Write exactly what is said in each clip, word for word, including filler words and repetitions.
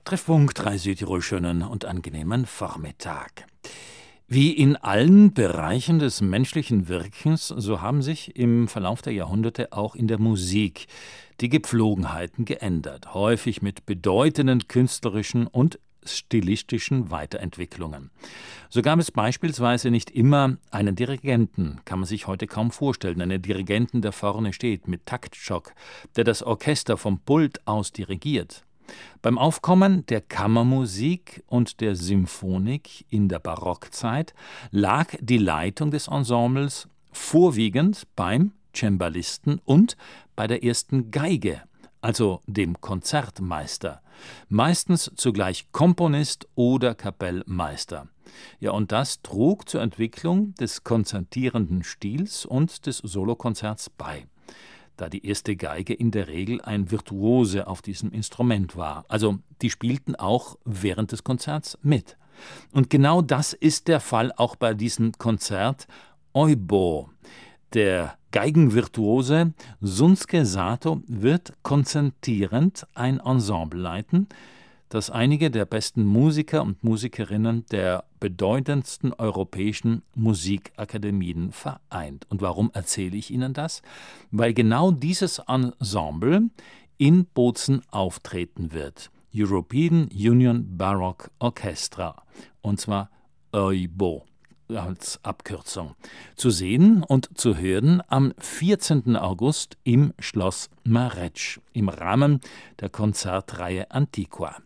Treffpunkt drei Südtirol, schönen und angenehmen Vormittag. Wie in allen Bereichen des menschlichen Wirkens, so haben sich im Verlauf der Jahrhunderte auch in der Musik die Gepflogenheiten geändert, häufig mit bedeutenden künstlerischen und stilistischen Weiterentwicklungen. So gab es beispielsweise nicht immer einen Dirigenten, kann man sich heute kaum vorstellen, einen Dirigenten, der vorne steht mit Taktschock, der das Orchester vom Pult aus dirigiert. Beim Aufkommen der Kammermusik und der Symphonik in der Barockzeit lag die Leitung des Ensembles vorwiegend beim Cembalisten und bei der ersten Geige, also dem Konzertmeister, meistens zugleich Komponist oder Kapellmeister. Ja, und das trug zur Entwicklung des konzertierenden Stils und des Solokonzerts bei, da die erste Geige in der Regel ein Virtuose auf diesem Instrument war. Also die spielten auch während des Konzerts mit. Und genau das ist der Fall auch bei diesem Konzert Oibo. Der Geigenvirtuose Shunsuke Sato wird konzertierend ein Ensemble leiten, das einige der besten Musiker und Musikerinnen der bedeutendsten europäischen Musikakademien vereint. Und warum erzähle ich Ihnen das? Weil genau dieses Ensemble in Bozen auftreten wird. European Union Baroque Orchestra, und zwar Oibo als Abkürzung. Zu sehen und zu hören am vierzehnten August im Schloss Maretsch im Rahmen der Konzertreihe Antiqua.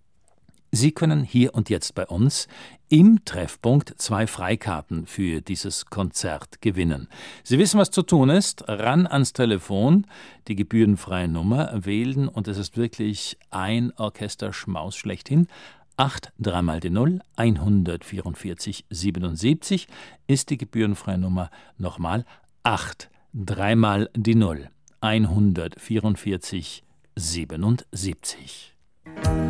Sie können hier und jetzt bei uns im Treffpunkt zwei Freikarten für dieses Konzert gewinnen. Sie wissen, was zu tun ist. Ran ans Telefon, die gebührenfreie Nummer wählen und es ist wirklich ein Orchesterschmaus schlechthin. acht dreimal die null, hundertvierundvierzig siebenundsiebzig ist die gebührenfreie Nummer. Nochmal acht dreimal die null, hundertvierundvierzig siebenundsiebzig.